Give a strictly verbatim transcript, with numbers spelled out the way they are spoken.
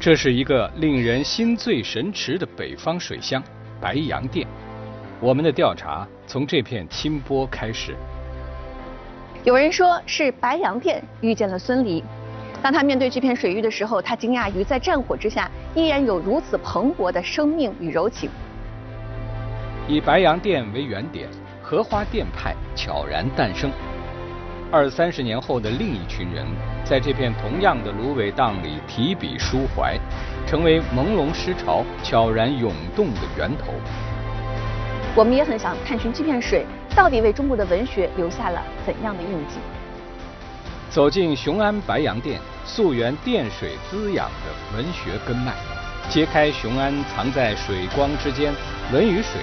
这是一个令人心醉神驰的北方水乡——白洋淀。我们的调查从这片清波开始。 有人说是白洋淀遇见了孙犁。当他面对这片水域的时候，他惊讶于在战火之下依然有如此蓬勃的生命与柔情。 以白洋淀为原点，荷花淀派悄然诞生。二三十年后的另一群人，在这片同样的芦苇荡里提笔抒怀，成为朦胧诗潮悄然涌动的源头。 我们也很想探寻这片水到底为中国的文学留下了怎样的印记。 走进雄安白洋淀，溯源淀水滋养的文学根脉，揭开雄安藏在水光之间、文与水